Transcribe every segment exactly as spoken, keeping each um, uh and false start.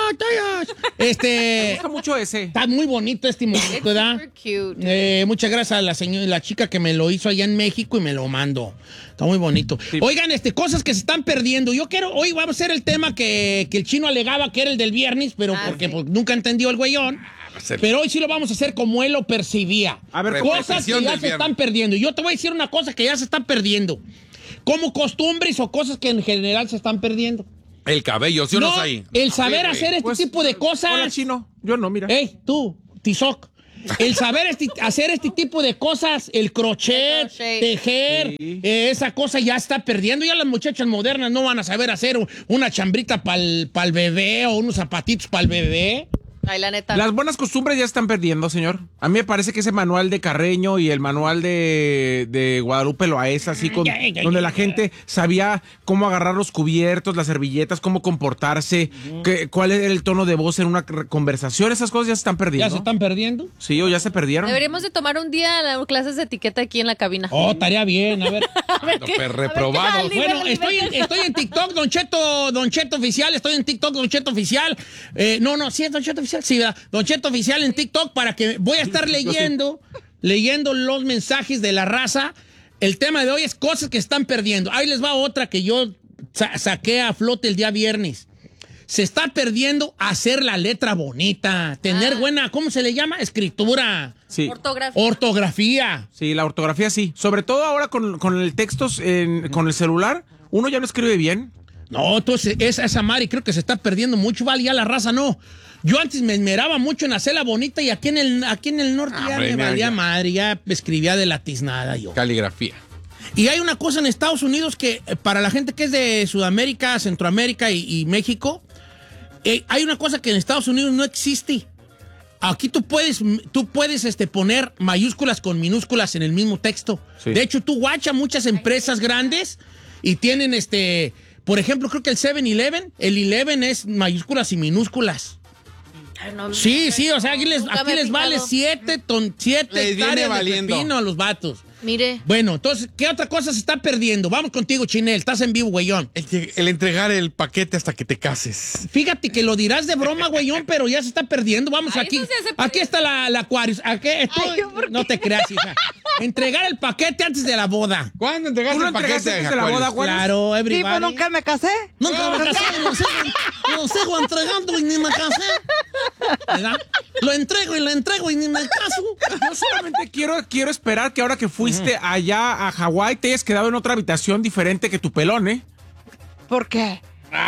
batallas. Este. Me gusta mucho ese. Está muy bonito este momento, ¿verdad? Eh, muchas gracias a la señora, la chica que me lo hizo allá en México y me lo mandó. Está muy bonito. Sí. Oigan, este, cosas que se están perdiendo. Yo quiero, hoy vamos a hacer el tema que, que el chino alegaba que era el del viernes, pero ah, porque sí. pues, nunca entendió el güeyón. Pero hoy sí lo vamos a hacer como él lo percibía. A ver, cosas que ya se viernes. están perdiendo. Yo te voy a decir una cosa que ya se están perdiendo. Como costumbres o cosas que en general se están perdiendo. El cabello, ¿sí o no, ahí? El saber sí, hacer este pues, tipo de cosas. Hola, chino. Yo no, mira. Ey, tú, Tizoc. El saber este, hacer este tipo de cosas, el crochet, el crochet. tejer, sí. eh, esa cosa ya está perdiendo. Ya las muchachas modernas no van a saber hacer una chambrita para el pa bebé o unos zapatitos para el bebé. Ay, la neta. Las buenas costumbres ya están perdiendo, señor. A mí me parece que ese manual de Carreño y el manual de, de Guadalupe Loaesa, así con, ya, ya, donde ya, la gente sabía cómo agarrar los cubiertos, las servilletas, cómo comportarse, uh-huh. que, cuál era el tono de voz en una conversación, esas cosas ya se están perdiendo. ¿Ya se están perdiendo? Sí, o ya se perdieron. Deberíamos de tomar un día clases de etiqueta aquí en la cabina. Oh, estaría bien, a ver. a ver qué, reprobado. A ver qué bueno, estoy en, estoy en TikTok, Don Cheto, Don Cheto Oficial, estoy en TikTok, Don Cheto Oficial. Eh, no, no, sí es Don Cheto Oficial. Sí, ¿verdad? Don Cheto Oficial en TikTok para que voy a estar leyendo, leyendo los mensajes de la raza. El tema de hoy es cosas que están perdiendo. Ahí les va otra que yo sa saqué a flote el día viernes. Se está perdiendo hacer la letra bonita, tener ah. buena, ¿cómo se le llama? Escritura. Sí. Ortografía. Ortografía. Sí, la ortografía sí. Sobre todo ahora con, con el texto, en, con el celular, uno ya no escribe bien. No, entonces esa, esa Mari creo que se está perdiendo mucho, vale, ya la raza no. Yo antes me esmeraba mucho en hacerla bonita y aquí en el, aquí en el norte ah, ya me valía madre, ya escribía de la tiznada yo. Caligrafía. Y hay una cosa en Estados Unidos que para la gente que es de Sudamérica, Centroamérica y, y México, eh, hay una cosa que en Estados Unidos no existe. Aquí tú puedes, tú puedes este, poner mayúsculas con minúsculas en el mismo texto. Sí. De hecho, tú guachas muchas empresas grandes y tienen este... Por ejemplo, creo que el seven eleven, el once es mayúsculas y minúsculas. Ay, no, sí, sí, o sea, aquí les, aquí les vale siete, ton, siete hectáreas de pepino a los vatos. Mire. Bueno, entonces, ¿qué otra cosa se está perdiendo? Vamos contigo, Chinel, estás en vivo, güeyón. El, el entregar el paquete hasta que te cases. Fíjate que lo dirás de broma, güeyón, pero ya se está perdiendo. Vamos Ay, aquí. Aquí está la, la Aquarius. Aquí estoy, Ay, no te creas, hija. Entregar el paquete antes de la boda. ¿Cuándo entregaste el paquete antes de la boda, Aquarius? Claro, everybody. Sí, pues nunca me casé. Nunca no, me casé. Lo sigo, lo sigo entregando y ni me casé. ¿Verdad? Lo entrego y lo entrego y ni me caso. Yo solamente quiero, quiero esperar que ahora que fuiste uh-huh. allá a Hawái te hayas quedado en otra habitación diferente que tu pelón, ¿eh? ¿Por qué?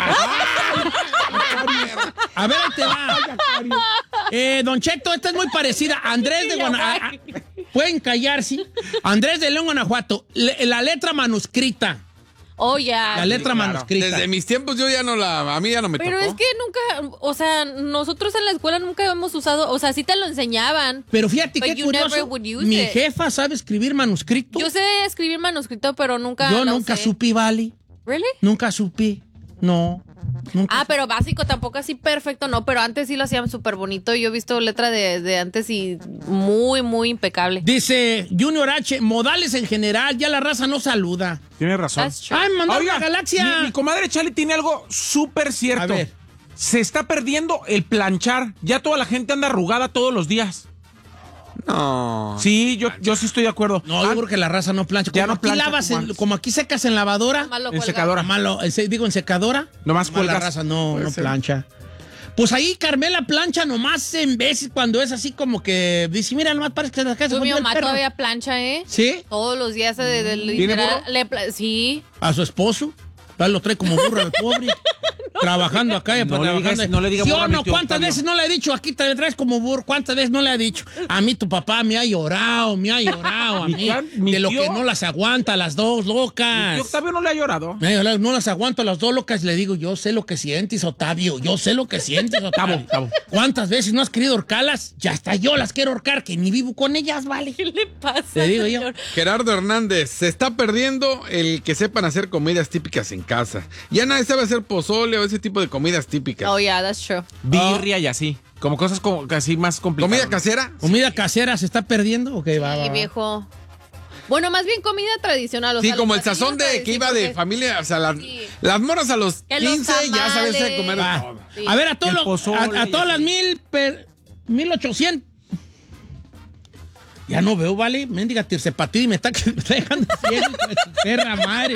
A ver, ahí te va. Eh, Don Cheto, esta es muy parecida. Andrés de Guanajuato. Pueden callar, sí. Andrés de León, Guanajuato. Le, la letra manuscrita. Oh, ya. La letra sí, claro. manuscrita. Desde mis tiempos yo ya no la... A mí ya no me Pero tocó. es que nunca... O sea, nosotros en la escuela nunca hemos usado... O sea, sí te lo enseñaban. Pero fíjate qué curioso. Mi it. jefa sabe escribir manuscrito. Yo sé escribir manuscrito, pero nunca Yo nunca usé. supe, ¿vale? ¿Really? Nunca supe. No. Nunca ah, supe. pero básico, tampoco así perfecto, no. Pero antes sí lo hacían súper bonito. Yo he visto letra de, de antes y muy, muy impecable. Dice Junior H, modales en general, ya la raza no saluda. Tienes razón. Ay, mandó la galaxia. Mi, mi comadre Charlie tiene algo súper cierto. A ver. Se está perdiendo el planchar. Ya toda la gente anda arrugada todos los días. No. Sí, yo, yo sí estoy de acuerdo. No, yo creo que la raza no plancha. Como, ya no aquí, plancha lavas en, como aquí secas en lavadora. En secadora. Malo, digo, en secadora. Nomás cuelgas. La raza no, no plancha. Pues ahí Carmela plancha nomás en veces cuando es así como que dice, mira, nomás parece que la casa se mi mamá todavía plancha, ¿eh? ¿Sí? Todos los días de, de, de literal, le, sí. ¿A su esposo? Lo trae como burro el pobre. No, trabajando acá y no, trabajando. Le no le diga ¿Sí burro o no? tío, ¿Cuántas Octavio? veces no le he dicho? Aquí te traes como burro. ¿Cuántas veces no le he dicho? A mí tu papá me ha llorado, me ha llorado a mí. Mi de lo tío, que no las aguanta, las dos locas. ¿Y Octavio no le ha llorado? No las aguanto a las dos locas. Le digo, yo sé lo que sientes, Octavio. Yo sé lo que sientes, Octavio. Tabo, tabo. ¿Cuántas veces no has querido ahorcarlas? Ya hasta yo las quiero ahorcar, que ni vivo con ellas, vale. ¿Qué le pasa, Te digo yo. Gerardo Hernández, se está perdiendo el que sepan hacer comidas típicas en casa. Ya nadie sabe hacer pozole o ese tipo de comidas típicas. Oh, yeah, that's true. Birria y así. Como cosas como casi más complicadas. ¿Comida casera? ¿Comida casera se está perdiendo? Ok, va, Sí, va, va. viejo. Bueno, más bien comida tradicional. O Sí, sea, como los el sazón de platillos que iba de tradicionales, familia, o sea, las, Sí. las moras a los Que los quince ya sabes de comer de Ah, todo. Sí. A ver, a, todos El los- pozole a, a y todas las así. mil, per- mil ochocientos. Ya no veo, ¿vale? Mendiga tircepatí me está, me está dejando ciego, hijo de su perra madre.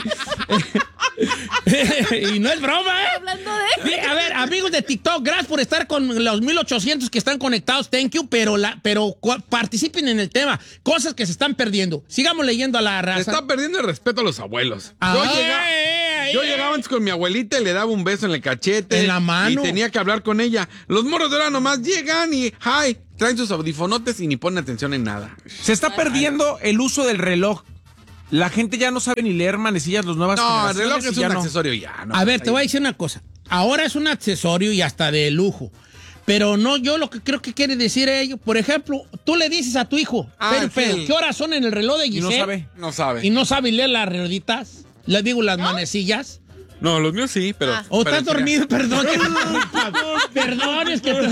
Y no es broma, ¿eh? Hablando de... Sí, a ver, amigos de TikTok, gracias por estar con los mil ochocientos que están conectados, thank you, pero, la, pero cu- participen en el tema, cosas que se están perdiendo. Sigamos leyendo a la Se raza. está perdiendo el respeto a los abuelos. Yo, Ay, llega- ay, yo ay. llegaba antes con mi abuelita y le daba un beso en el cachete. En la mano. Y tenía que hablar con ella. Los moros de ahora nomás llegan y, hi, traen sus audifonotes y ni ponen atención en nada. Se está perdiendo el uso del reloj. La gente ya no sabe ni leer manecillas, las nuevas No, el generaciones. reloj es y ya un no. accesorio ya. No, A ver, ahí. te voy a decir una cosa. Ahora es un accesorio y hasta de lujo. Pero no, yo lo que creo que quiere decir ello, por ejemplo, tú le dices a tu hijo, Ah, pero, el pero, Phil. ¿qué horas son en el reloj de Y Giselle? no sabe. No sabe. Y no sabe leer las rueditas, les digo las manecillas. No, los míos sí, pero... Ah. O pero estás mira, dormido, perdón. que- Perdón, es que te...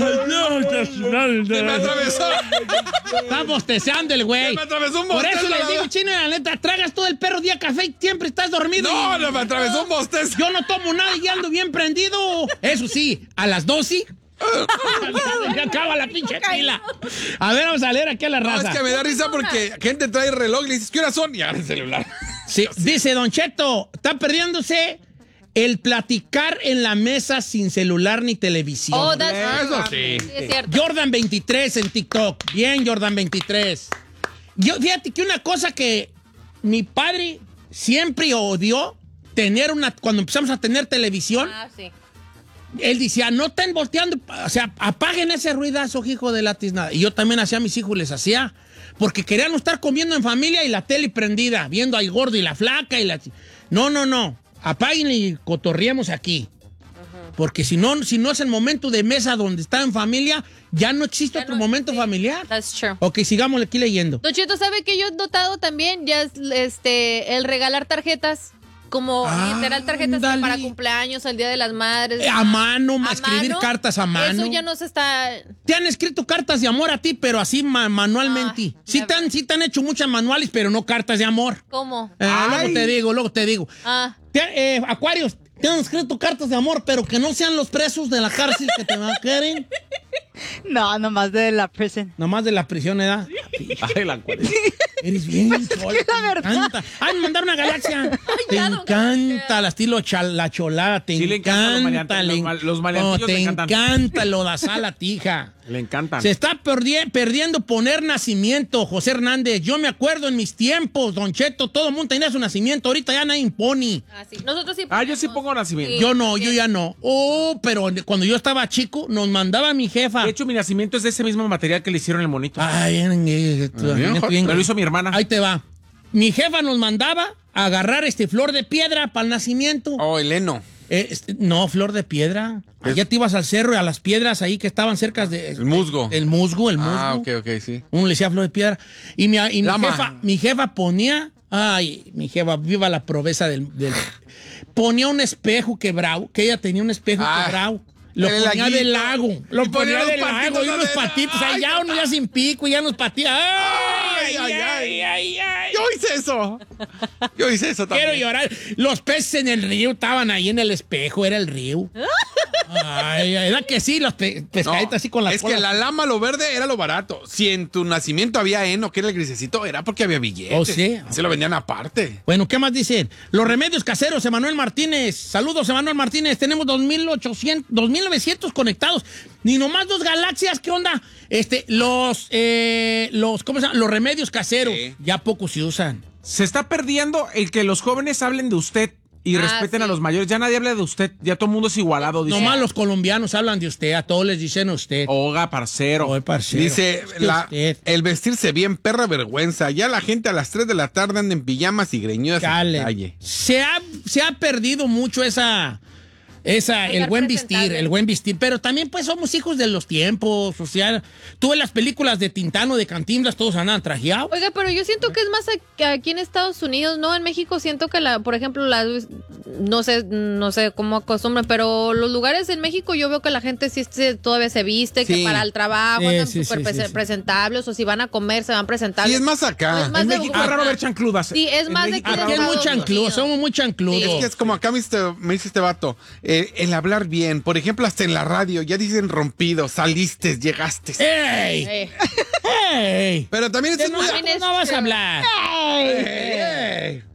Se me atravesó. Está bostezeando el güey. Se me atravesó un Por eso bostezo, les la digo, verdad. chino, la neta, tragas todo el perro día café y siempre estás dormido. No, y- no, me atravesó un bostezo. Yo no tomo nada y ando bien prendido. Eso sí, a las doce ya acaba la pinche pila. A ver, vamos a leer aquí a la No, raza. es que me da risa porque gente trae reloj y le dices, ¿qué horas son? Y abre el celular. Sí, dice Don Cheto, está perdiéndose el platicar en la mesa sin celular ni televisión. Oh, that's Eso sí. es cierto. Jordan veintitrés en TikTok. Bien, Jordan veintitrés. Yo, fíjate que una cosa que mi padre siempre odió, tener una, cuando empezamos a tener televisión, Ah, sí. él decía, no estén volteando, o sea, apaguen ese ruidazo, hijo de la tiznada. Y yo también hacía a mis hijos, les hacía, porque querían estar comiendo en familia y la tele prendida, viendo al gordo y la flaca y la... No, no, no, apaguen y cotorriemos aquí. Porque si no, si no es el momento de mesa donde está en familia, ya no existe Ya otro no- momento sí, familiar. That's true. Ok, sigamos aquí leyendo. Don Cheto, ¿sabe que yo he notado también? Ya es este, el regalar tarjetas. Como Ah, literal tarjetas ándale. para cumpleaños, el Día de las Madres. Eh, a mano, A escribir mano, cartas a mano. Eso ya no se está... Te han escrito cartas de amor a ti, pero así ma- manualmente. Ah, sí, ya te han, veo. sí te han hecho muchas manuales, pero no cartas de amor. ¿Cómo? Eh, Ay. luego te digo, luego te digo. Ah, Te- eh, Acuarios, te han escrito cartas de amor, pero que no sean los presos de la cárcel que te van a querer. No, nomás de la prison. Nomás de la prisión, ¿verdad? Ay, la cual- Eres bien chol, la te verdad. encanta. Ay, me mandaron una galaxia. Te ya, don encanta Galaxia. la estilo chal- la cholada, te Sí, le encantan los encanta. maleantes, le- los mal- los Oh, maleantillos te le encantan. encanta lo de sala tija. Le encantan. Se está perdi- perdiendo poner nacimiento, José Hernández. Yo me acuerdo en mis tiempos, Don Cheto, todo el mundo tenía su nacimiento. Ahorita ya nadie impone. ah, sí. Nosotros sí Ah, yo sí ponemos. pongo nacimiento. Sí. Yo no, yo ya no. Oh, pero cuando yo estaba chico, nos mandaba mi jefa. De hecho, mi nacimiento es de ese mismo material que le hicieron el monito. Ay, bien, eh, tu bien, nacimiento Jorge. bien- Me lo hizo mi hermana. Ahí te va. Mi jefa nos mandaba a agarrar este flor de piedra para el nacimiento. Oh, el heno. Eh, este, no, flor de piedra. Allá te ibas al cerro y a las piedras ahí que estaban cerca de... El musgo. El musgo, el musgo. Ah, ok, ok, sí. Uno le decía flor de piedra. Y mi, y mi Lama. jefa, mi jefa ponía, ay, mi jefa, viva la proveza del, del- ponía un espejo quebrado, que ella tenía un espejo Ah, quebrado. Lo el ponía laguito. del lago. Lo Y ponía ponía los del patitos lago y unos adentro. patitos. Ay, Allá uno ya sin pico y ya nos patía. Ay, ay, ay, ay, ay. Yo hice eso. Yo hice eso también. Quiero llorar. Los peces en el río estaban ahí en el espejo, era el río. Ay, ay, era que sí, los pe- No, pescaditos así con las es que colas. la lama, lo verde, era lo barato. Si en tu nacimiento había heno, que era el grisecito, era porque había billetes. Oh, sí. Se lo vendían aparte. Bueno, ¿qué más dicen? Los remedios caseros, Emanuel Martínez. Saludos, Emanuel Martínez. Tenemos dos mil ochocientos, dos mil novecientos conectados. Ni nomás dos galaxias, ¿qué onda? Este, los, eh, los, ¿cómo se llama? Los remedios caseros. Sí. Ya pocos se usan. Se está perdiendo el que los jóvenes hablen de usted y Ah, respeten sí. a los mayores. Ya nadie habla de usted. Ya todo el mundo es igualado. Dice, Nomás los colombianos hablan de usted, a todos les dicen usted. Oiga, parcero. Oye, parcero. Dice, Es que la- usted, el vestirse bien, perra vergüenza. Ya la gente a las tres de la tarde anda en pijamas y greñudas en chale. la calle. Se ha, se ha perdido mucho esa... Esa, el Estar buen vestir, presentable. el buen vestir. Pero también, pues, somos hijos de los tiempos. O sea, tú ves las películas de Tintano, de Cantinflas, todos andan trajeados. Oiga, pero yo siento que es más aquí- aquí en Estados Unidos, ¿no? En México siento que, la, por ejemplo, la, no sé no sé cómo acostumbran, pero los lugares en México yo veo que la gente sí se- todavía se viste, Sí. que para el trabajo Sí, andan sí, súper sí, prese- sí, sí. presentables, o si van a comer se van presentables. Sí, es más acá. Es más En de- México es raro ver chancludas. Sí, es En más de México aquí de es Aquí es raro muy ver- Estados chancludo, Unidos. somos muy chancludos. Es que es como acá me, dice- me dice este vato, eh, el hablar bien, por ejemplo, hasta en la radio, ya dicen rompido, saliste, llegaste. ¡Ey! Eh, ¡Ey! Pero también ¿De eso es muy... nosotros no vas a hablar? Ey.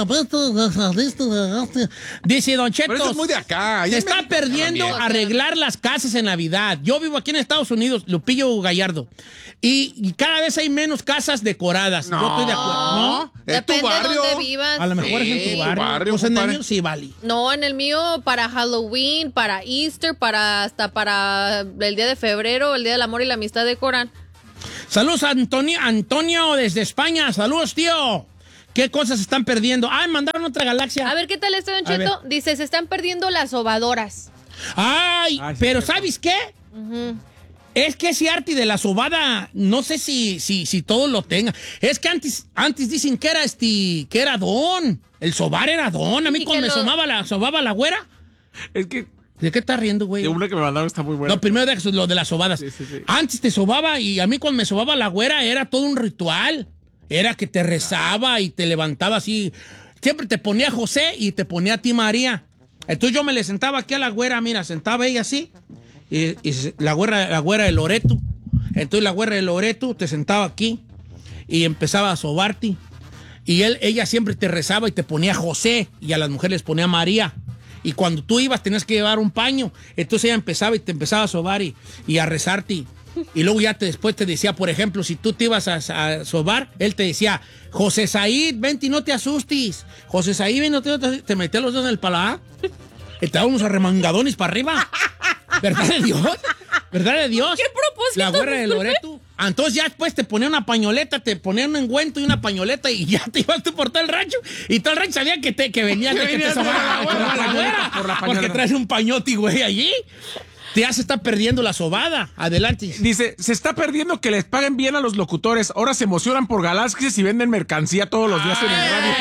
Dice Don Cheto. Pero eso es muy de acá. Allá Se en está México perdiendo también. arreglar las casas en Navidad. Yo vivo aquí en Estados Unidos, Lupillo Gallardo. Y, y cada vez hay menos casas decoradas. Yo estoy de acuerdo. ¿No? Es tu depende de barrio. dónde vivas. A lo mejor Sí, es en tu tu barrio. barrio, Pues en el compadre. mío sí, vale. No, en el mío para Halloween, para Easter, para hasta para el día de febrero, el día del amor y la amistad decoran. Saludos a Antonio, Antonio desde España. Saludos, tío. ¿Qué cosas se están perdiendo? Ah, mandaron otra galaxia. A ver, ¿qué tal este, Don A Cheto? Dice, se están perdiendo las sobadoras. Ay, Ay, sí, pero cierto. ¿sabes qué? Es que ese arte de la sobada, no sé si, si, si todos lo tengan. Es que antes, antes dicen que era este, que era don. El sobar era don. A mí Y cuando que me lo- sobaba la, sobaba la güera. Es que ¿De qué estás riendo, güey? de una que me mandaron está muy buena. No, primero deja lo de las sobadas. Sí, sí, sí. Antes te sobaba y a mí cuando me sobaba la güera era todo un ritual. Era que te rezaba y te levantaba así. Siempre te ponía José y te ponía a ti María. Entonces yo me le sentaba aquí a la güera, mira, sentaba ella así. Y, y se- la güera, la güera de Loreto. Entonces la güera de Loreto te sentaba aquí y empezaba a sobarte. Y él, ella siempre te rezaba y te ponía José y a las mujeres les ponía María. Y cuando tú ibas tenías que llevar un paño. Entonces ella empezaba y te empezaba a sobar y, y a rezarte. Y luego ya te, después te decía, por ejemplo, si tú te ibas a, a sobar, él te decía, José Said, vente y no te asustes. José Said, ven, no te, te, te metía los dedos en el paladar. Estábamos arremangadones para arriba. ¿Verdad de Dios? ¿Verdad de Dios? ¿Qué propósito? La güera de Loreto. Entonces ya después te ponía una pañoleta, te ponía un engüento y una pañoleta y ya te ibas tú por todo el rancho. Y todo el rancho sabía que te, que venías de que te venías sobaba por la- la, por la güera. pañoleta, por la Porque pañoleta. traes un pañoti, güey, allí. Te ya se está perdiendo la sobada. Adelante. Dice, se está perdiendo que les paguen bien a los locutores. Ahora se emocionan por galaxias y venden mercancía todos los días en el radio.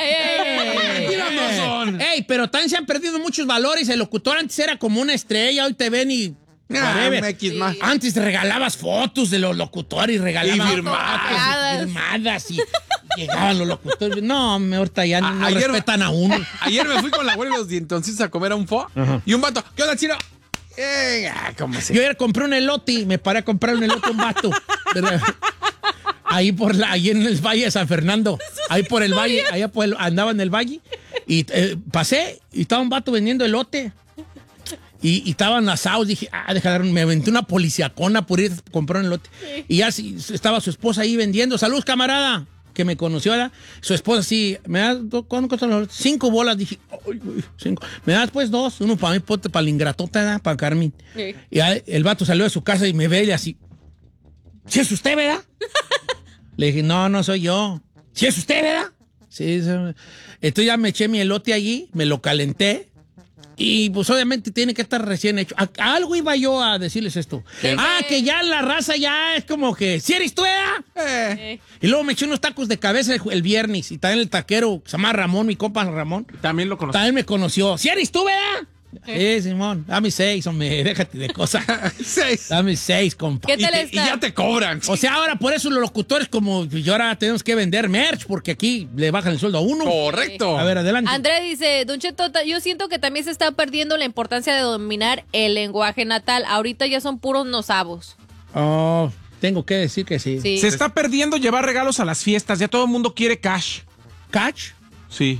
¡Ey! ¡Ey! Pero también se han perdido muchos valores. El locutor antes era como una estrella, hoy te ven y... Ah, whatever. un X más. Antes regalabas fotos de los locutores, regalabas Y firmadas. fotos y firmadas y llegaban los locutores. No, me ahorita ya no, A- no ayer- respetan a uno. Ayer me fui con la güera y los dientoncitos a comer a un fo. Y un vato, ¿qué onda, chino? Eh, ah, ¿cómo se? Yo ayer compré un elote y me paré a comprar un elote a un vato. ¿Verdad? Ahí por la, ahí en el Valle de San Fernando. Ahí por el valle, allá por el- andaba en el valle. Y eh, pasé y estaba un vato vendiendo elote. Y, y estaban asados. Dije, ah, deja, me aventé una policiacona por ir a comprar un elote. Y ya sí, estaba su esposa ahí vendiendo. Saludos, camarada. Que me conoció, ¿verdad? Su esposa sí, me da, ¿cuánto cuestan los elotes? Cinco bolas. Dije, ay, güey, cinco. Me das pues dos, uno para mí, pote para la ingratota, ¿verdad? Para Carmen. Sí. Y ya el vato salió de su casa y me ve y así, ¿sí es usted, verdad? Le dije, no, no soy yo. ¿Sí es usted, verdad? Sí. sí. Entonces ya me eché mi elote allí, me lo calenté. Y pues obviamente tiene que estar recién hecho. A, a algo iba yo a decirles esto. Ah, que ya la raza ya es como que, ¿sí eres tú, verdad? Eh. Y luego me eché unos tacos de cabeza el, el viernes. Y también el taquero, que se llama Ramón, mi compa Ramón, También lo conocí. también me conoció. ¿Sí eres tú, verdad? Sí, Simón. Dame seis, hombre. Déjate de cosas. Seis. Dame seis, compa. ¿Qué Y, tal te- y está? ya te cobran. O sea, ahora por eso los locutores como yo ahora tenemos que vender merch porque aquí le bajan el sueldo a uno. Correcto. A ver, adelante. Andrés dice, Don Cheto, ta- yo siento que también se está perdiendo la importancia de dominar el lenguaje natal. Ahorita ya son puros nosabos. Oh, tengo que decir que sí. Sí. Se está perdiendo llevar regalos a las fiestas. Ya todo el mundo quiere cash. ¿Catch? Sí.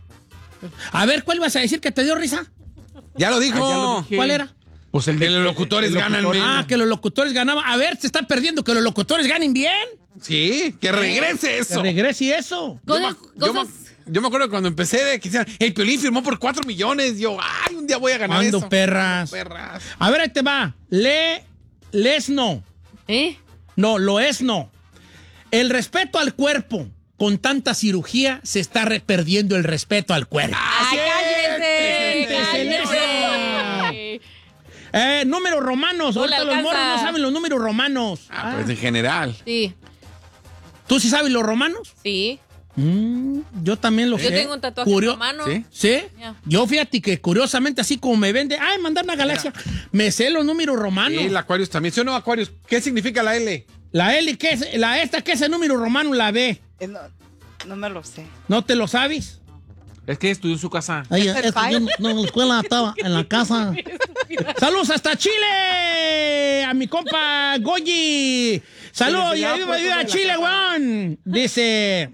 A ver, ¿cuál vas a decir que te dio risa? Ya lo dijo. Ah, ya lo dije. ¿Cuál era? Pues el Que de los locutores el ganan locutor- menos. Ah, que los locutores ganaban. A ver, se está perdiendo que los locutores ganen bien. Sí, que regrese Que eso. regrese eso. Yo me, Cosas, yo me- cosas- yo me acuerdo cuando empecé de que decían, el Piolín firmó por cuatro millones. Yo, ay, un día voy a ganar ¿Cuándo, eso. perras? Perras. A ver, ahí te va. Le, les no. ¿Eh? No, lo es no. El respeto al cuerpo. Con tanta cirugía se está re- perdiendo el respeto al cuerpo. ¡Ay, cállese! Siéntese, ¡Cállese! Leslie. Eh, números romanos. No Ahorita le los alcanza. morros no saben los números romanos. Ah, pues en general. Sí, ¿Tú sí sabes los romanos? sí. Mm, yo también lo Yo sé. tengo un tatuaje Curio- romano. ¿Sí? ¿Sí? Ya. Yo fíjate que curiosamente, así como me vende, ay, mandar una galaxia, me sé los números romanos. Y el Aquarius también. ¿Sí o no, Aquarius? ¿Qué significa la L? La L, ¿qué es? La esta, ¿qué es el número romano? La B. Eh, No, no me lo sé. ¿No te lo sabes? Es que estudió en su casa. Ay, ¿Es el es que yo five? no, en la escuela estaba en la casa. ¡Saludos hasta Chile! A mi compa Goyi. ¡Saludos! ¡Y viva, viva Chile, weón! Dice...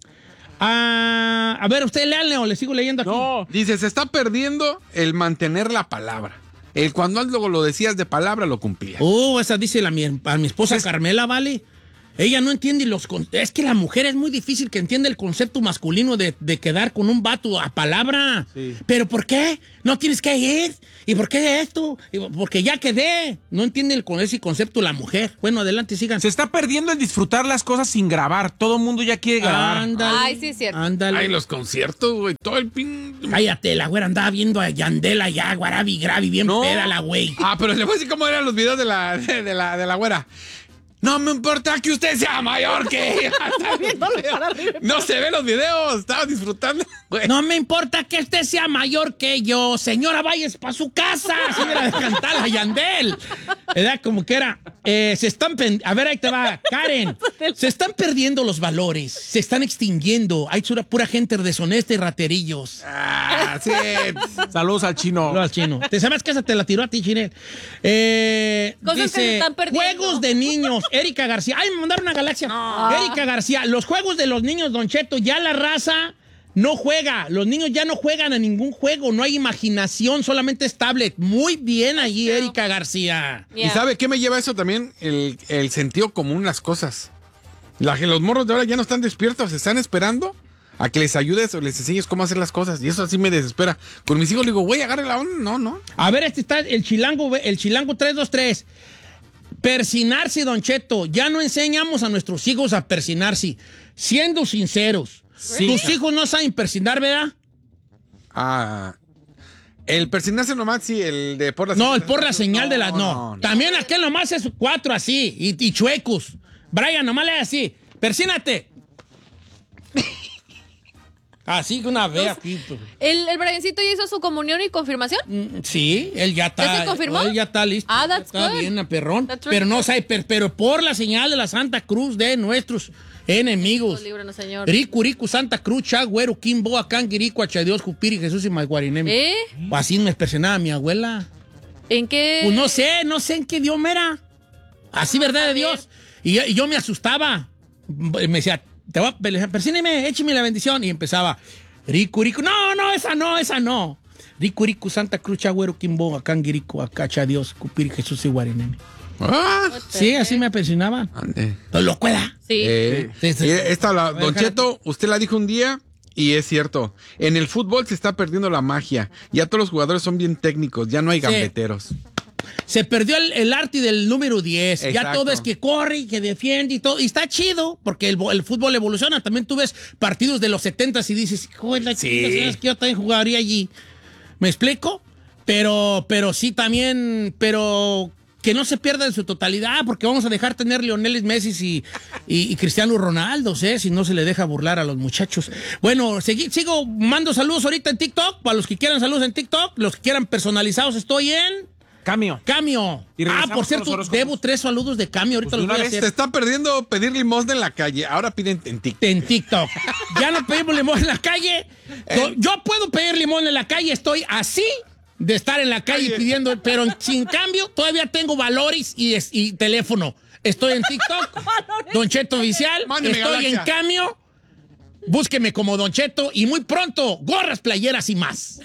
ah, a ver, ¿usted leanle o le sigo leyendo aquí? No. Dice, se está perdiendo el mantener la palabra. El cuando algo lo decías de palabra, lo cumplías. Oh, esa dice la, mi, a mi esposa Carmela, ¿vale? Ella no entiende los... con- Es que la mujer es muy difícil que entienda el concepto masculino de, de quedar con un vato a palabra. Sí. ¿Pero por qué? No tienes que ir. ¿Y por qué esto? Y porque ya quedé. No entiende el, con ese concepto la mujer. Bueno, adelante, sigan. Se está perdiendo el disfrutar las cosas sin grabar. Todo el mundo ya quiere grabar. Ándale. Ay, sí es cierto. Ándale. Ay, los conciertos, güey. Todo el pin... Cállate, la güera andaba viendo a Yandela ya, Guarabi Gravi, bien No. peda la güey. Ah, pero le voy a decir cómo eran los videos de la, de, de la, de la güera. No me importa que usted sea mayor que ella. No se ven los videos. Estaba disfrutando, güey. No me importa que usted sea mayor que yo. Señora, váyase para su casa. Así era de cantar la Yandel. ¿Verdad? Como que era. eh, se están... pen- A ver, ahí te va. Karen. Se están perdiendo los valores. Se están extinguiendo. Hay pura, pura gente deshonesta y raterillos. Ah, sí. Saludos al chino. No al chino. ¿Te sabes que esa te la tiró a ti, Chinel? Eh, Cosas que dice, se están perdiendo. juegos de niños. Erika García. Ay, me mandaron una galaxia. Erika García. Los juegos de los niños, Don Cheto, ya la raza no juega. Los niños ya no juegan a ningún juego. No hay imaginación, solamente es tablet. Muy bien allí, Erika García. ¿Y sabe qué me lleva eso también? El, el sentido común, las cosas. La, los morros de ahora ya no están despiertos, se están esperando a que les ayudes o les enseñes cómo hacer las cosas. Y eso así me desespera. Con mis hijos le digo, güey, agarre la onda. No, no. A ver, este está el chilango, el chilango tres dos tres. Persinarse, Don Cheto. Ya no enseñamos a nuestros hijos a persinarse. Siendo sinceros. Sí. Tus hijos no saben persinar, ¿verdad? Ah. El persignarse nomás, sí, el de por la No, el por la señal de la... No, no, no. También aquel nomás es cuatro así y, y chuecos. Brian, nomás le hace así. Persínate. Así que una vez aquí. pues. ¿El, el Briancito ya hizo su comunión y confirmación? Mm, Sí, él ya está. ¿Ya se confirmó? Él ya está listo. Ah, Ya that's está good. bien, perrón. That's really Pero no good. sabe, per- pero por la señal de la Santa Cruz de nuestros enemigos. Líbranos, Señor. Rico, Rico, Santa Cruz, Chagüero, Kimbo, Acán, Guirico, Dios, Jupiri, Jesús y Maguarinemi. ¿Eh? Así me expresionaba mi abuela. ¿En qué? Pues no sé, no sé en qué idioma era. Así, verdad de Dios. Y, y yo me asustaba. Me decía, te voy a, le decía, persíneme, écheme la bendición. Y empezaba, rico, rico. No, no, esa no, esa no. Rico, rico, Santa Cruz, Chagüero, Kimbo, Acán, Guirico, Acacha, Dios, Cupiri, Jesús y Guarinemi. Ah, Sí, así me pensionaban. ande. Lo locuela. Sí. Eh, Sí, sí. y esta, la, A ver, Don déjala. Cheto, usted la dijo un día y es cierto. En el fútbol se está perdiendo la magia. Ya todos los jugadores son bien técnicos, ya no hay Sí. gambeteros. Se perdió el, el arte del número diez. Ya Exacto. todo es que corre y que defiende y todo. Y está chido, porque el, el fútbol evoluciona. También tú ves partidos de los setentas y dices, joder, la Sí. chica, ¿sabes que yo también jugaría allí? ¿Me explico? Pero, pero sí también, pero que no se pierda en su totalidad, porque vamos a dejar tener Lionel Messi y, y, y Cristiano Ronaldo, ¿eh? Si no se le deja burlar a los muchachos. Bueno, segui- sigo, mando saludos ahorita en TikTok, para los que quieran saludos en TikTok, los que quieran personalizados, estoy en... Cameo. Cameo. Y Ah, regresamos por con los cierto, horóscopos. debo tres saludos de Cameo. Ahorita Pues de los voy una a vez Se hacer está perdiendo pedir limosna en la calle. Ahora piden en TikTok. en TikTok. Ya no pedimos limón en la calle. Yo- Yo puedo pedir limón en la calle. Estoy así de estar en la calle Oye. pidiendo, pero sin cambio todavía tengo valores y, es- y teléfono. Estoy en TikTok. Don Cheto Oficial. Mándeme Estoy en Galaxia. Cameo. Búsqueme como Don Cheto y muy pronto gorras, playeras y más.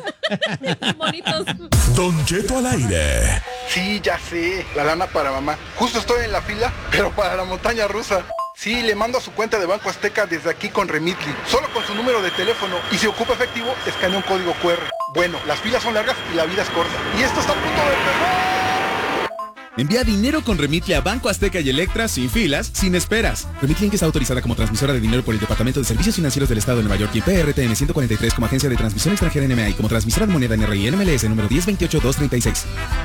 Bonitos. Don Cheto al aire. Sí, ya sé, la lana para mamá. Justo estoy en la fila, pero para la montaña rusa. Sí, le mando a su cuenta de Banco Azteca desde aquí con Remitly, solo con su número de teléfono. Y si ocupa efectivo, escanea un código cu erre. Bueno, las filas son largas y la vida es corta. Y esto está a punto de empezar. Envía dinero con Remitly a Banco Azteca y Electra sin filas, sin esperas. Remitly es autorizada como transmisora de dinero por el Departamento de Servicios Financieros del Estado de Nueva York y P R T N ciento cuarenta y tres como agencia de transmisión extranjera N M A y como transmisora de moneda N R I y N M L S número diez veintiocho dos treinta y seis.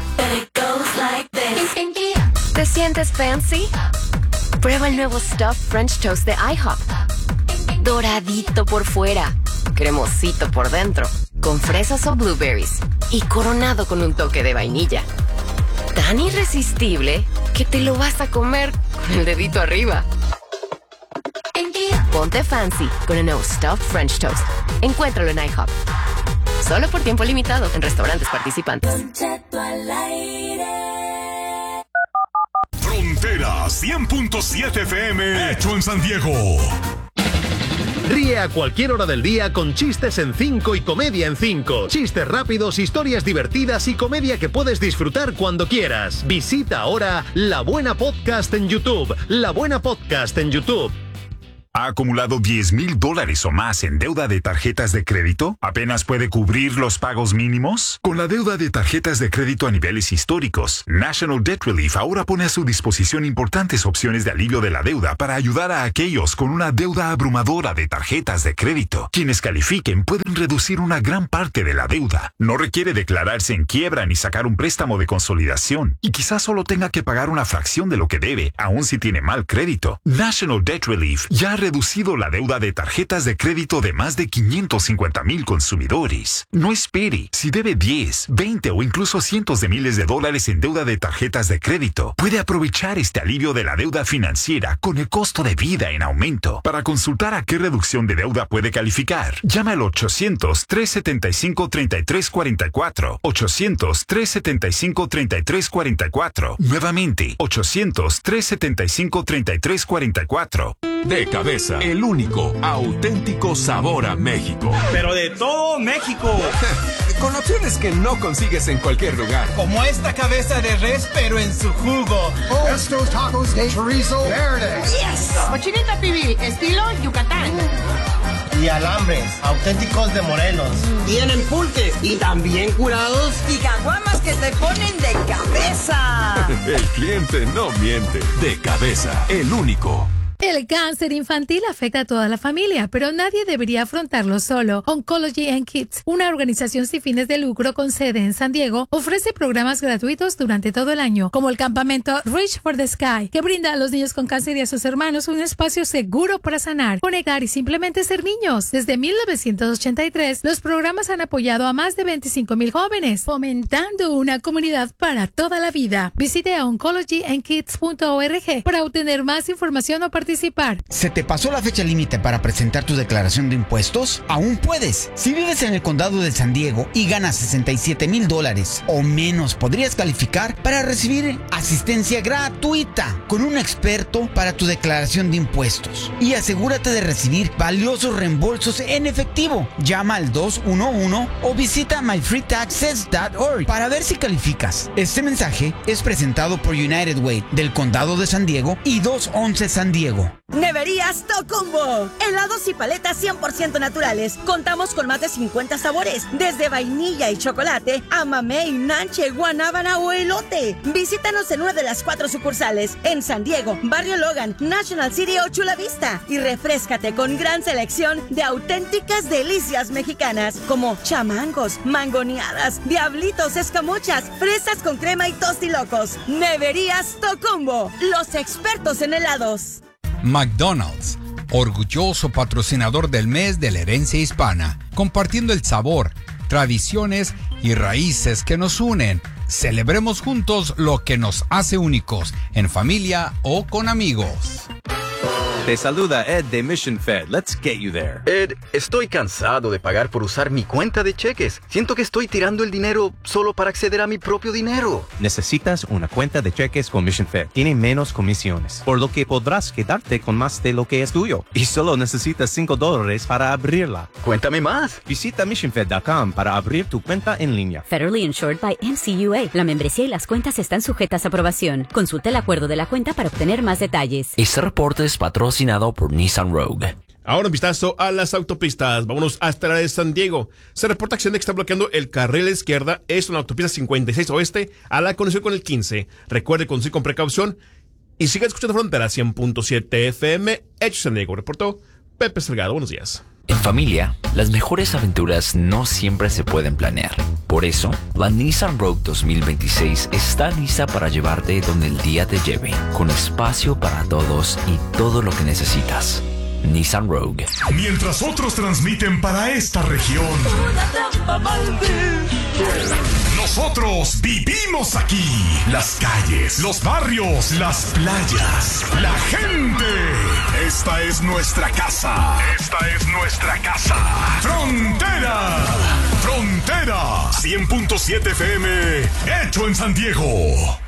¿Te sientes fancy? Prueba el nuevo Stuffed French Toast de IHOP. Doradito por fuera, cremosito por dentro, con fresas o blueberries y coronado con un toque de vainilla. Tan irresistible que te lo vas a comer con el dedito arriba. Ponte fancy con el nuevo Stuffed French Toast. Encuéntralo en IHOP. Solo por tiempo limitado en restaurantes participantes. Frontera cien punto siete F M, hecho en San Diego. Ríe a cualquier hora del día con chistes en cinco y comedia en cinco. Chistes rápidos, historias divertidas y comedia que puedes disfrutar cuando quieras. Visita ahora La Buena Podcast en YouTube. La Buena Podcast en YouTube. ¿Ha acumulado diez mil dólares o más en deuda de tarjetas de crédito? ¿Apenas puede cubrir los pagos mínimos? Con la deuda de tarjetas de crédito a niveles históricos, National Debt Relief ahora pone a su disposición importantes opciones de alivio de la deuda para ayudar a aquellos con una deuda abrumadora de tarjetas de crédito. Quienes califiquen pueden reducir una gran parte de la deuda. No requiere declararse en quiebra ni sacar un préstamo de consolidación. Y quizás solo tenga que pagar una fracción de lo que debe, aun si tiene mal crédito. National Debt Relief ya ha reducido la deuda de tarjetas de crédito de más de quinientos cincuenta mil consumidores. No espere. Si debe diez, veinte o incluso cientos de miles de dólares en deuda de tarjetas de crédito, puede aprovechar este alivio de la deuda financiera con el costo de vida en aumento. Para consultar a qué reducción de deuda puede calificar, llama al ochocientos, trescientos setenta y cinco, treinta y tres cuarenta y cuatro. ochocientos, trescientos setenta y cinco, treinta y tres cuarenta y cuatro. Nuevamente, ochocientos, trescientos setenta y cinco, treinta y tres cuarenta y cuatro. De Cabeza, el único, auténtico sabor a México. Pero de todo México. Con opciones que no consigues en cualquier lugar. Como esta cabeza de res, pero en su jugo. Oh, estos tacos de chorizo verde. Yes. Cochinita pibil, estilo Yucatán. Y alambres, auténticos de Morelos. Tienen pulques y también curados. Y caguamas que te ponen de cabeza. El cliente no miente. De Cabeza, el único. El cáncer infantil afecta a toda la familia, pero nadie debería afrontarlo solo. Oncology and Kids, una organización sin fines de lucro con sede en San Diego, ofrece programas gratuitos durante todo el año, como el campamento Reach for the Sky, que brinda a los niños con cáncer y a sus hermanos un espacio seguro para sanar, conectar y simplemente ser niños. Desde mil novecientos ochenta y tres, los programas han apoyado a más de veinticinco mil jóvenes, fomentando una comunidad para toda la vida. Visite oncology and kids punto org para obtener más información o participar. ¿Se te pasó la fecha límite para presentar tu declaración de impuestos? Aún puedes. Si vives en el condado de San Diego y ganas sesenta y siete mil dólares o menos, podrías calificar para recibir asistencia gratuita con un experto para tu declaración de impuestos. Y asegúrate de recibir valiosos reembolsos en efectivo. Llama al dos uno uno o visita my free taxes punto org para ver si calificas. Este mensaje es presentado por United Way del condado de San Diego y dos once San Diego. Neverías Tocumbo. Helados y paletas cien por ciento naturales. Contamos con más de cincuenta sabores, desde vainilla y chocolate a mamey, nanche, guanábana o elote. Visítanos en una de las cuatro sucursales, en San Diego, Barrio Logan, National City o Chula Vista. Y refréscate con gran selección de auténticas delicias mexicanas, como chamangos, mangoneadas, diablitos, escamochas, fresas con crema y tostilocos. Neverías Tocumbo, los expertos en helados. McDonald's, orgulloso patrocinador del mes de la herencia hispana, compartiendo el sabor, tradiciones y raíces que nos unen. Celebremos juntos lo que nos hace únicos, en familia o con amigos. Te saluda Ed de Mission Fed. Let's get you there. Ed, estoy cansado de pagar por usar mi cuenta de cheques. Siento que estoy tirando el dinero solo para acceder a mi propio dinero. Necesitas una cuenta de cheques con Mission Fed. Tiene menos comisiones, por lo que podrás quedarte con más de lo que es tuyo. Y solo necesitas cinco dólares para abrirla. Cuéntame más. Visita mission fed punto com para abrir tu cuenta en línea. Federally insured by M C U A. La membresía y las cuentas están sujetas a aprobación. Consulta el acuerdo de la cuenta para obtener más detalles. Este reporte es patrocinado por Nissan Rogue. Ahora un vistazo a las autopistas. Vámonos hasta la de San Diego. Se reporta acción de que está bloqueando el carril a la izquierda. Es una autopista cincuenta y seis oeste a la conexión con el quince. Recuerde conducir con precaución y siga escuchando Frontera cien punto siete F M. Hecho San Diego. Reportó Pepe Salgado. Buenos días. En familia, las mejores aventuras no siempre se pueden planear. Por eso, la Nissan Rogue dos mil veintiséis está lista para llevarte donde el día te lleve, con espacio para todos y todo lo que necesitas. Nissan Rogue. Mientras otros transmiten para esta región, nosotros vivimos aquí. Las calles, los barrios, las playas, la gente. Esta es nuestra casa. Esta es nuestra casa. Frontera. Frontera. cien punto siete F M. Hecho en San Diego.